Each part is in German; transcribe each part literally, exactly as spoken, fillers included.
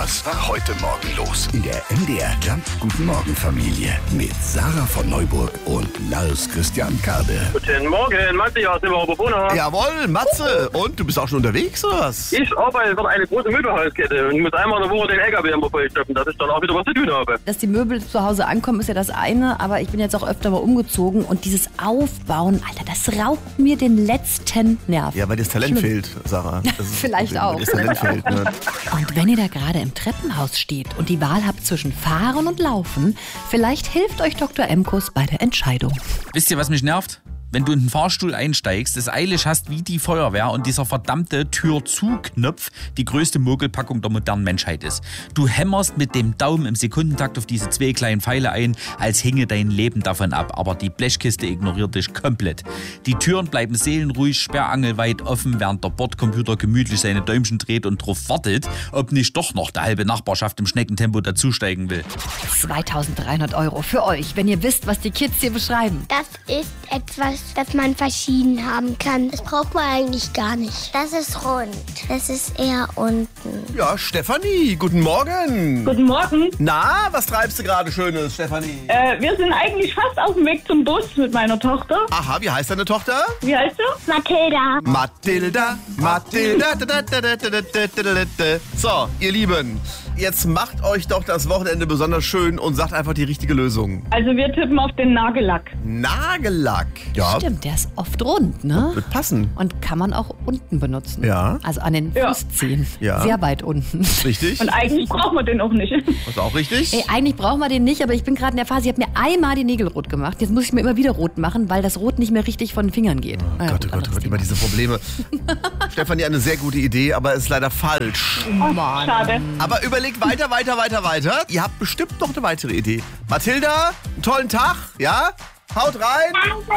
Was war heute Morgen los? In der M D R Jump Guten Morgen Familie mit Sarah von Neuburg und Lars Christian Kade. Guten Morgen, Matze aus dem Oberbrunner. Jawohl, Matze. Und du bist auch schon unterwegs, oder was? Ich arbeite für eine große Möbelhauskette und muss einmal in der Woche den L K W immer vollstoppen, dass ich dann auch wieder was zu tun habe. Dass die Möbel zu Hause ankommen, ist ja das eine, aber ich bin jetzt auch öfter mal umgezogen und dieses Aufbauen, Alter, das raubt mir den letzten Nerv. Ja, weil dir das Talent Schlimm. fehlt, Sarah. Das ist Vielleicht das auch. Weil dir das Talent fehlt, ne? Und wenn ihr da gerade im Treppenhaus steht und die Wahl habt zwischen Fahren und Laufen, vielleicht hilft euch Doktor Emkus bei der Entscheidung. Wisst ihr, was mich nervt? Wenn du in den Fahrstuhl einsteigst, es eilig hast wie die Feuerwehr und dieser verdammte Tür-zu-Knopf die größte Mogelpackung der modernen Menschheit ist. Du hämmerst mit dem Daumen im Sekundentakt auf diese zwei kleinen Pfeile ein, als hinge dein Leben davon ab. Aber die Blechkiste ignoriert dich komplett. Die Türen bleiben seelenruhig, sperrangelweit offen, während der Bordcomputer gemütlich seine Däumchen dreht und drauf wartet, ob nicht doch noch der halbe Nachbarschaft im Schneckentempo dazusteigen will. zweitausenddreihundert Euro für euch, wenn ihr wisst, was die Kids hier beschreiben. Das ist etwas, das man verschieden haben kann. Das braucht man eigentlich gar nicht. Das ist rund. Das ist eher unten. Ja, Stefanie, guten Morgen. Guten Morgen. Na, was treibst du gerade Schönes, Stefanie? Äh, wir sind eigentlich fast auf dem Weg zum Bus mit meiner Tochter. Aha, wie heißt deine Tochter? Wie heißt du? Mathilda. Mathilda, Mathilda. Da, da, da, da, da, da, da, da, da. So, ihr Lieben, jetzt macht euch doch das Wochenende besonders schön und sagt einfach die richtige Lösung. Also wir tippen auf den Nagellack. Nagellack. Ja, Stimmt, der ist oft rund, ne? wird passen. Und kann man auch unten benutzen. Ja. Also an den Ja. Fußzehen. Ja. Sehr weit unten. Richtig? Und eigentlich braucht man den auch nicht. Ist auch richtig? Ey, eigentlich brauchen wir den nicht, aber ich bin gerade in der Phase, ich habe mir einmal die Nägel rot gemacht. Jetzt muss ich mir immer wieder rot machen, weil das Rot nicht mehr richtig von den Fingern geht. Oh Naja, Gott, oh gut, Gott, oh anderes Gott, immer Thema. diese Probleme. Stefanie, eine sehr gute Idee, aber ist leider falsch. Mann. Schade. Aber überlegt weiter, weiter, weiter, weiter. Ihr habt bestimmt noch eine weitere Idee. Mathilda, einen tollen Tag, ja? Haut rein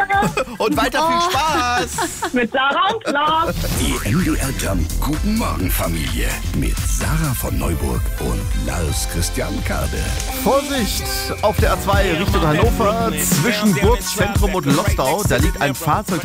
und weiter viel Spaß. Mit Sarah und Lars. Die M D R Jump Guten Morgen Familie mit Sarah von Neuburg und Lars Christian Kade. Vorsicht, auf der A zwei Richtung Hannover zwischen Burgzentrum und Lostau, da liegt ein Fahrzeug